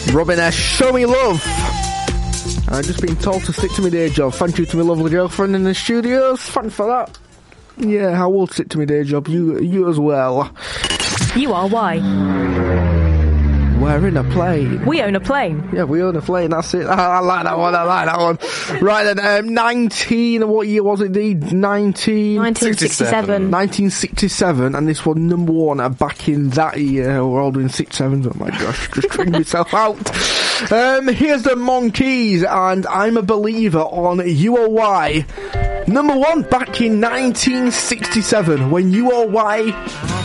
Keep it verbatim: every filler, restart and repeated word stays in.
Robin S, Show Me Love. I've just been told to stick to my day job. Thank you to my lovely girlfriend in the studios. Thanks for that. Yeah, I will stick to my day job. You, you as well. You are why? We're in a plane. We own a plane. Yeah, we own a plane. That's it. I, I like that one. I like that one. Right then, um, nineteen. What year was it? The nineteen nineteen sixty-seven. nineteen sixty-seven, and this was number one uh, back in that year. We're all doing six sevens. Oh my gosh, just trying myself out. Um, here's the Monkeys, and I'm a Believer on U O Y. Number one back in nineteen sixty-seven, when U O Y